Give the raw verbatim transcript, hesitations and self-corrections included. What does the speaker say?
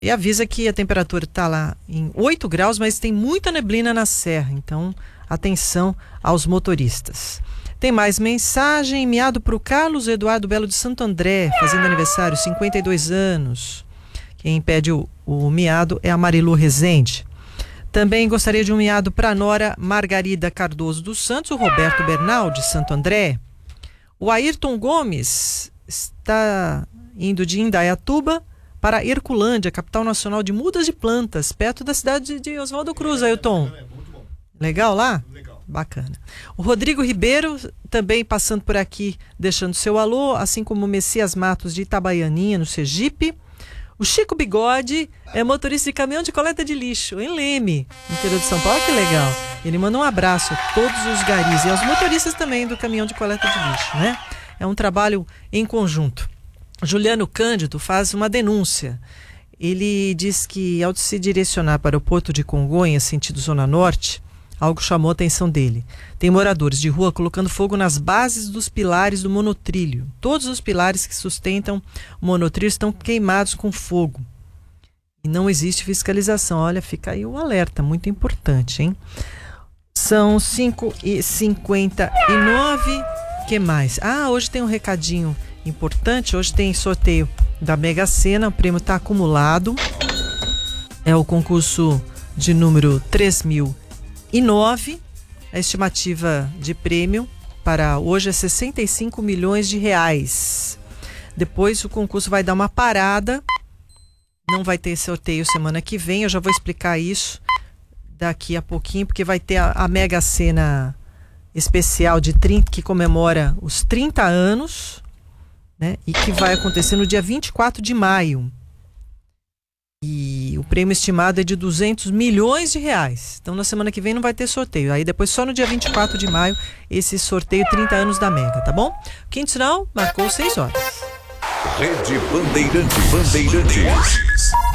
E avisa que a temperatura está lá em oito graus, mas tem muita neblina na serra, então atenção aos motoristas. Tem mais mensagem, enviado para o Carlos Eduardo Belo de Santo André, fazendo aniversário, cinquenta e dois anos. Quem pede o, o miado é a Marilu Rezende. Também gostaria de um miado para a nora Margarida Cardoso dos Santos, o Roberto Bernal de Santo André. O Ayrton Gomes está indo de Indaiatuba para Herculândia, capital nacional de mudas de plantas, perto da cidade de Oswaldo Cruz, Ayrton. Legal lá? Legal. Bacana. O Rodrigo Ribeiro também passando por aqui, deixando seu alô, assim como o Messias Matos de Itabaianinha, no Sergipe. O Chico Bigode é motorista de caminhão de coleta de lixo em Leme, interior de São Paulo. Que legal. Ele manda um abraço a todos os garis e aos motoristas também do caminhão de coleta de lixo, né? É um trabalho em conjunto. Juliano Cândido faz uma denúncia. Ele diz que ao se direcionar para o Porto de Congonhas, sentido Zona Norte, algo chamou a atenção dele. Tem moradores de rua colocando fogo nas bases dos pilares do monotrilho. Todos os pilares que sustentam o monotrilho estão queimados com fogo. E não existe fiscalização. Olha, fica aí o alerta, muito importante, hein? São cinco e cinquenta e nove. O que mais? Ah, hoje tem um recadinho importante. Hoje tem sorteio da Mega Sena. O prêmio está acumulado. É o concurso de número três mil e nove. A estimativa de prêmio para hoje é sessenta e cinco milhões de reais. Depois o concurso vai dar uma parada. Não vai ter sorteio semana que vem. Eu já vou explicar isso daqui a pouquinho, porque vai ter a, a Mega Sena especial de trinta, que comemora os trinta anos, né? E que vai acontecer no dia vinte e quatro de maio. E o prêmio estimado é de duzentos milhões de reais. Então na semana que vem não vai ter sorteio. Aí depois só no dia vinte e quatro de maio esse sorteio trinta anos da Mega, tá bom? Quinto sinal marcou seis horas. Rede Bandeirantes. Bandeirantes.